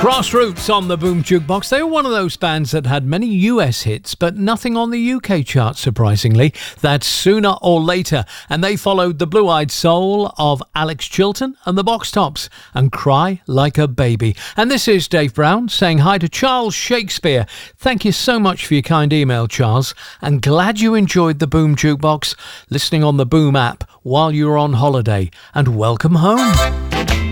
Crossroads on the Boom Jukebox. They were one of those bands that had many US hits, but nothing on the UK chart, surprisingly. That's Sooner or Later. And they followed the Blue-Eyed Soul of Alex Chilton and the Box Tops and Cry Like a Baby. And this is Dave Brown saying hi to Charles Shakespeare. Thank you so much for your kind email, Charles, and glad you enjoyed the Boom Jukebox, listening on the Boom app while you were on holiday. And welcome home.